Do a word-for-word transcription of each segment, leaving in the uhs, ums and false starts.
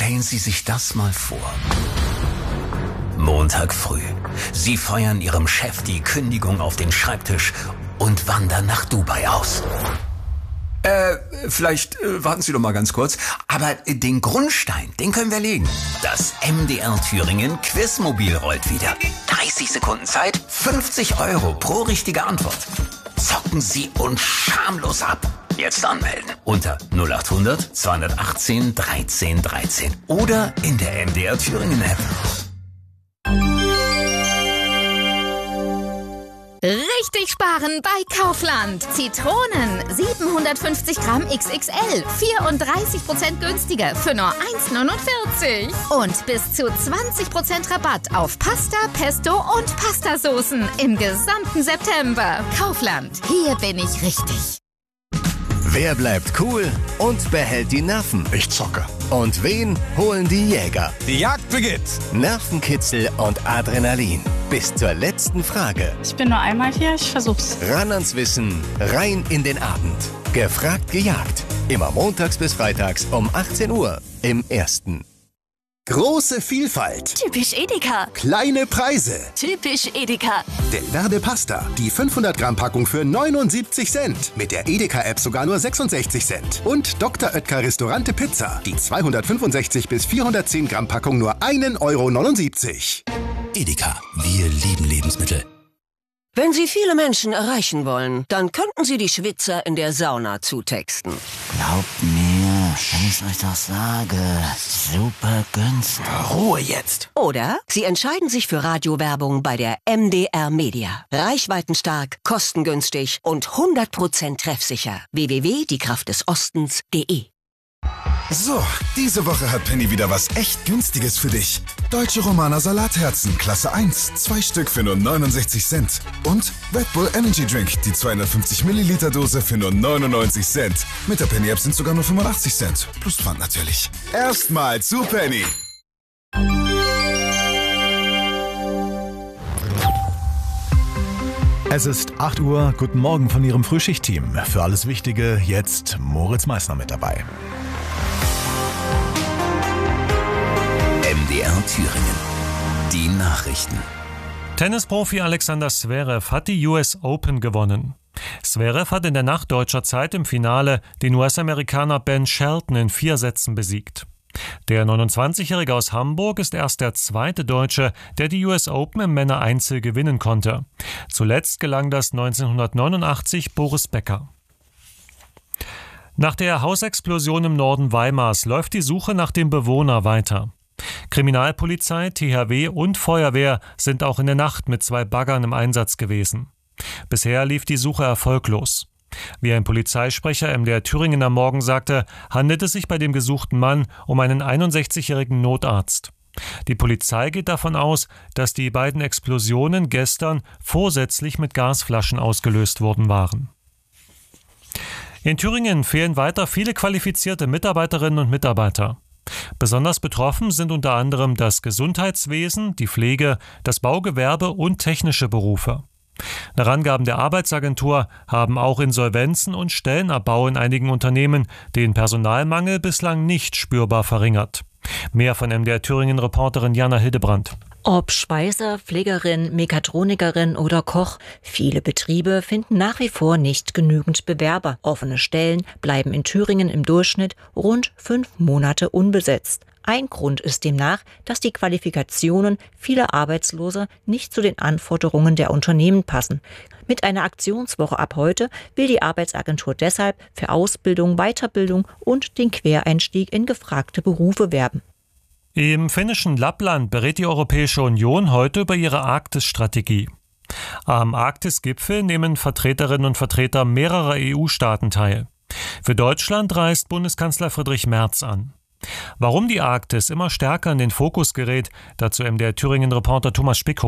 Stellen Sie sich das mal vor. Montag früh. Sie feuern Ihrem Chef die Kündigung auf den Schreibtisch und wandern nach Dubai aus. Äh, vielleicht äh, warten Sie doch mal ganz kurz. Aber äh, den Grundstein, den können wir legen. Das M D R Thüringen Quizmobil rollt wieder. dreißig Sekunden Zeit, fünfzig Euro pro richtige Antwort. Zocken Sie uns schamlos ab. Jetzt anmelden unter null acht hundert zweihundertachtzehn dreizehn dreizehn oder in der M D R Thüringen App. Richtig sparen bei Kaufland. Zitronen siebenhundertfünfzig Gramm X X L, vierunddreißig Prozent günstiger für nur eins neunundvierzig. Und bis zu zwanzig Prozent Rabatt auf Pasta, Pesto und Pastasoßen im gesamten September. Kaufland, hier bin ich richtig. Wer bleibt cool und behält die Nerven? Ich zocke. Und wen holen die Jäger? Die Jagd beginnt. Nervenkitzel und Adrenalin. Bis zur letzten Frage. Ich bin nur einmal hier, ich versuch's. Ran ans Wissen, rein in den Abend. Gefragt, gejagt. Immer montags bis freitags um achtzehn Uhr im Ersten. Große Vielfalt. Typisch Edeka. Kleine Preise. Typisch Edeka. Del Verde Pasta. Die fünfhundert Gramm Packung für neunundsiebzig Cent. Mit der Edeka-App sogar nur sechsundsechzig Cent. Und Doktor Oetker Restaurante Pizza. Die zweihundertfünfundsechzig bis vierhundertzehn Gramm Packung nur ein Euro neunundsiebzig. Edeka. Wir lieben Lebensmittel. Wenn Sie viele Menschen erreichen wollen, dann könnten Sie die Schwitzer in der Sauna zutexten. Glaubt mir, wenn ich euch das sage, super günstig. Ruhe jetzt. Oder Sie entscheiden sich für Radiowerbung bei der M D R Media. Reichweitenstark, kostengünstig und hundert Prozent treffsicher. w w w punkt die kraft des ostens punkt de. So, diese Woche hat Penny wieder was echt Günstiges für dich. Deutsche Romaner Salatherzen, Klasse eins, zwei Stück für nur neunundsechzig Cent. Und Red Bull Energy Drink, die zweihundertfünfzig Milliliter Dose für nur neunundneunzig Cent. Mit der Penny App sind sogar nur fünfundachtzig Cent. Plus Pfand natürlich. Erstmal zu Penny. Es ist acht Uhr. Guten Morgen von Ihrem Frühschichtteam. Für alles Wichtige jetzt Moritz Meissner mit dabei. M D R Thüringen. Die Nachrichten. Tennisprofi Alexander Zverev hat die U S Open gewonnen. Zverev hat in der Nacht deutscher Zeit im Finale den U S-Amerikaner Ben Shelton in vier Sätzen besiegt. Der neunundzwanzigjährige aus Hamburg ist erst der zweite Deutsche, der die U S Open im Männereinzel gewinnen konnte. Zuletzt gelang das neunzehnhundertneunundachtzig Boris Becker. Nach der Hausexplosion im Norden Weimars läuft die Suche nach dem Bewohner weiter. Kriminalpolizei, T H W und Feuerwehr sind auch in der Nacht mit zwei Baggern im Einsatz gewesen. Bisher lief die Suche erfolglos. Wie ein Polizeisprecher M D R Thüringen am Morgen sagte, handelt es sich bei dem gesuchten Mann um einen einundsechzigjährigen Notarzt. Die Polizei geht davon aus, dass die beiden Explosionen gestern vorsätzlich mit Gasflaschen ausgelöst worden waren. In Thüringen fehlen weiter viele qualifizierte Mitarbeiterinnen und Mitarbeiter. Besonders betroffen sind unter anderem das Gesundheitswesen, die Pflege, das Baugewerbe und technische Berufe. Nach Angaben der Arbeitsagentur haben auch Insolvenzen und Stellenabbau in einigen Unternehmen den Personalmangel bislang nicht spürbar verringert. Mehr von M D R Thüringen-Reporterin Jana Hildebrandt. Ob Speiser, Pflegerin, Mekatronikerin oder Koch, viele Betriebe finden nach wie vor nicht genügend Bewerber. Offene Stellen bleiben in Thüringen im Durchschnitt rund fünf Monate unbesetzt. Ein Grund ist demnach, dass die Qualifikationen vieler Arbeitsloser nicht zu den Anforderungen der Unternehmen passen. Mit einer Aktionswoche ab heute will die Arbeitsagentur deshalb für Ausbildung, Weiterbildung und den Quereinstieg in gefragte Berufe werben. Im finnischen Lappland berät die Europäische Union heute über ihre Arktis-Strategie. Am Arktis-Gipfel nehmen Vertreterinnen und Vertreter mehrerer E U-Staaten teil. Für Deutschland reist Bundeskanzler Friedrich Merz an. Warum die Arktis immer stärker in den Fokus gerät, dazu M D R Thüringen-Reporter Thomas Spickhofen.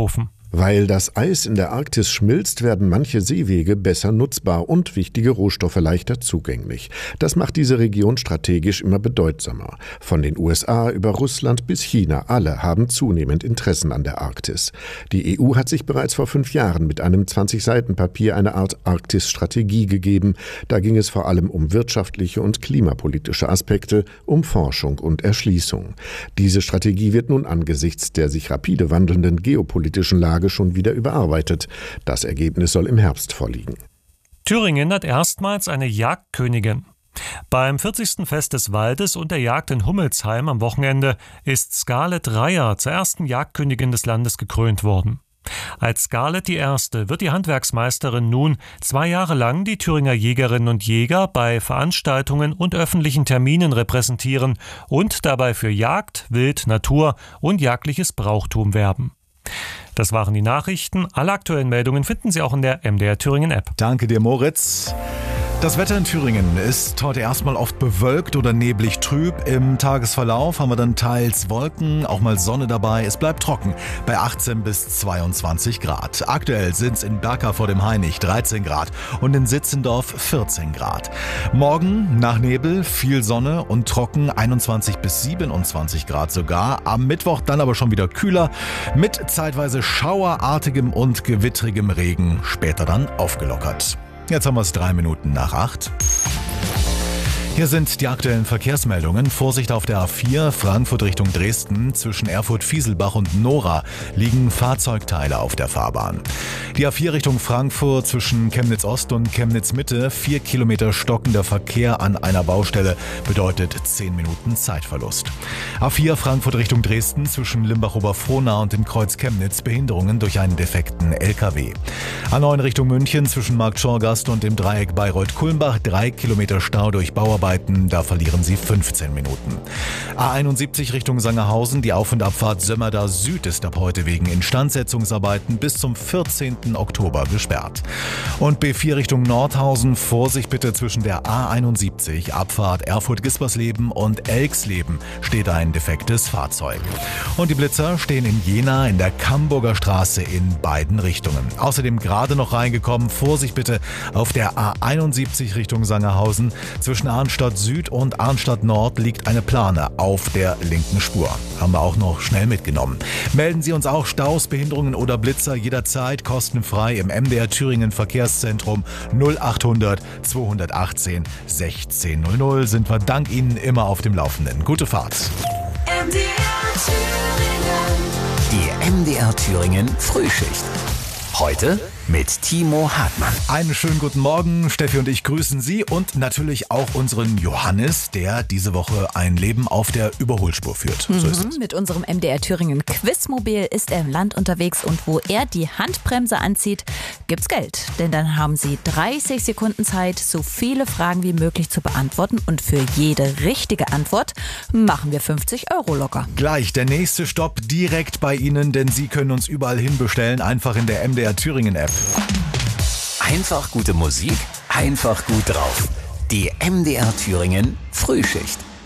Weil das Eis in der Arktis schmilzt, werden manche Seewege besser nutzbar und wichtige Rohstoffe leichter zugänglich. Das macht diese Region strategisch immer bedeutsamer. Von den U S A über Russland bis China, alle haben zunehmend Interessen an der Arktis. Die E U hat sich bereits vor fünf Jahren mit einem zwanzig Seiten Papier eine Art Arktis-Strategie gegeben. Da ging es vor allem um wirtschaftliche und klimapolitische Aspekte, um Forschung und Erschließung. Diese Strategie wird nun angesichts der sich rapide wandelnden geopolitischen Lage schon wieder überarbeitet. Das Ergebnis soll im Herbst vorliegen. Thüringen hat erstmals eine Jagdkönigin. Beim vierzigsten Fest des Waldes und der Jagd in Hummelsheim am Wochenende ist Scarlett Reyer zur ersten Jagdkönigin des Landes gekrönt worden. Als Scarlett die Erste wird die Handwerksmeisterin nun zwei Jahre lang die Thüringer Jägerinnen und Jäger bei Veranstaltungen und öffentlichen Terminen repräsentieren und dabei für Jagd, Wild, Natur und jagdliches Brauchtum werben. Das waren die Nachrichten. Alle aktuellen Meldungen finden Sie auch in der M D R Thüringen App. Danke dir, Moritz. Das Wetter in Thüringen ist heute erstmal oft bewölkt oder neblig trüb. Im Tagesverlauf haben wir dann teils Wolken, auch mal Sonne dabei. Es bleibt trocken bei achtzehn bis zweiundzwanzig Grad. Aktuell sind es in Berka vor dem Hainich dreizehn Grad und in Sitzendorf vierzehn Grad. Morgen nach Nebel viel Sonne und trocken, einundzwanzig bis siebenundzwanzig Grad sogar. Am Mittwoch dann aber schon wieder kühler mit zeitweise schauerartigem und gewittrigem Regen, später dann aufgelockert. Jetzt haben wir es drei Minuten nach acht. Hier sind die aktuellen Verkehrsmeldungen. Vorsicht auf der A vier, Frankfurt Richtung Dresden. Zwischen Erfurt-Fieselbach und Nora liegen Fahrzeugteile auf der Fahrbahn. Die A vier Richtung Frankfurt zwischen Chemnitz-Ost und Chemnitz-Mitte. Vier Kilometer stockender Verkehr an einer Baustelle bedeutet zehn Minuten Zeitverlust. A vier Frankfurt Richtung Dresden zwischen Limbach-Oberfrohnau und dem Kreuz Chemnitz. Behinderungen durch einen defekten L K W. A neun Richtung München zwischen Markt Schorgast und dem Dreieck Bayreuth-Kulmbach. Drei Kilometer Stau durch Bauarbeiten. Da verlieren Sie fünfzehn Minuten. A einundsiebzig Richtung Sangerhausen. Die Auf- und Abfahrt Sömmerda Süd ist ab heute wegen Instandsetzungsarbeiten bis zum vierzehnten Oktober gesperrt. Und B vier Richtung Nordhausen. Vorsicht bitte zwischen der A einundsiebzig, Abfahrt Erfurt-Gispersleben und Elxleben steht ein defektes Fahrzeug. Und die Blitzer stehen in Jena in der Camburger Straße in beiden Richtungen. Außerdem gerade noch reingekommen. Vorsicht bitte auf der A einundsiebzig Richtung Sangerhausen. Zwischen Arnstadt Süd und Arnstadt Nord liegt eine Plane auf der linken Spur. Haben wir auch noch schnell mitgenommen. Melden Sie uns auch Staus, Behinderungen oder Blitzer jederzeit kostenfrei im M D R Thüringen Verkehrszentrum null achthundert zweihundertachtzehn sechzehn null null. Sind wir dank Ihnen immer auf dem Laufenden. Gute Fahrt. M D R Thüringen. Die M D R Thüringen Frühschicht. Heute mit Timo Hartmann. Einen schönen guten Morgen. Steffi und ich grüßen Sie und natürlich auch unseren Johannes, der diese Woche ein Leben auf der Überholspur führt. Mhm. So ist es. Mit unserem M D R Thüringen Quizmobil ist er im Land unterwegs und wo er die Handbremse anzieht, gibt's Geld. Denn dann haben Sie dreißig Sekunden Zeit, so viele Fragen wie möglich zu beantworten und für jede richtige Antwort machen wir fünfzig Euro locker. Gleich der nächste Stopp direkt bei Ihnen, denn Sie können uns überall hin bestellen, einfach in der M D R Thüringen App. Einfach gute Musik, einfach gut drauf. Die M D R Thüringen Frühschicht.